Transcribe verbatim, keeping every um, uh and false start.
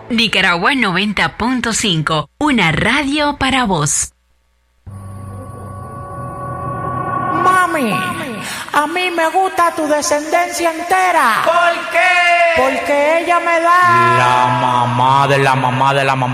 Nicaragua noventa punto cinco, una radio para vos. Mami, a mí me gusta tu descendencia entera. ¿Por qué? Porque ella me da la mamá de la mamá de la mamá